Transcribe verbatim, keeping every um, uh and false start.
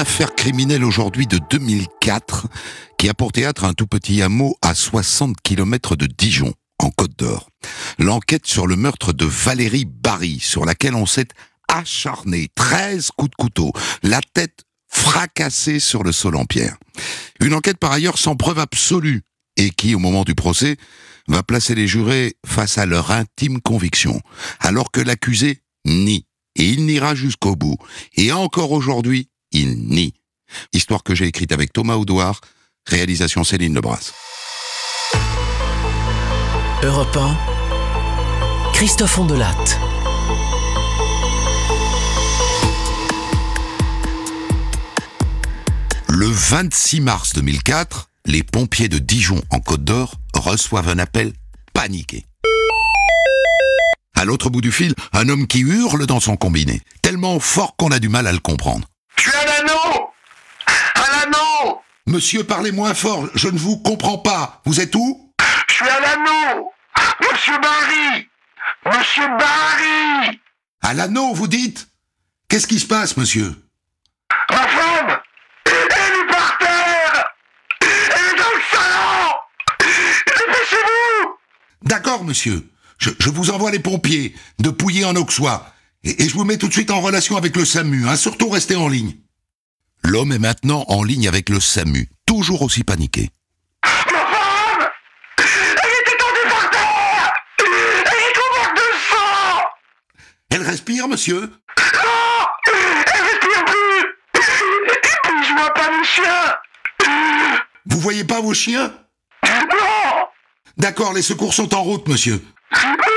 affaire criminelle aujourd'hui de deux mille quatre qui a pour théâtre un tout petit hameau à soixante kilomètres de Dijon, en Côte d'Or. L'enquête sur le meurtre de Valérie Barry, sur laquelle on s'est acharné, treize coups de couteau, la tête fracassée sur le sol en pierre. Une enquête par ailleurs sans preuve absolue, et qui, au moment du procès, va placer les jurés face à leur intime conviction, alors que l'accusé nie. Et il niera jusqu'au bout. Et encore aujourd'hui, il nie. Histoire que j'ai écrite avec Thomas Audouard, réalisation Céline Lebras. Europe un, Christophe Ondelatte. Le vingt-six mars deux mille quatre, les pompiers de Dijon en Côte d'Or reçoivent un appel paniqué. À l'autre bout du fil, un homme qui hurle dans son combiné, tellement fort qu'on a du mal à le comprendre. Je suis à l'anneau À l'anneau Monsieur, parlez moins fort, je ne vous comprends pas. Vous êtes où? Je suis à l'anneau Monsieur Barry Monsieur Barry À l'anneau, vous dites? Qu'est-ce qui se passe, monsieur? Ma femme Elle est par terre Elle est dans le salon Dépêchez-vous D'accord, monsieur. Je, je vous envoie les pompiers, de Pouilly en Auxois. Et, et je vous mets tout de suite en relation avec le SAMU, hein, surtout restez en ligne. L'homme est maintenant en ligne avec le SAMU, toujours aussi paniqué. Ma femme Elle est étendue par terre Elle est couverte de sang Elle respire, monsieur? Non Elle respire plus Et puis je vois pas mes chiens Vous voyez pas vos chiens? Non D'accord, les secours sont en route, monsieur. Non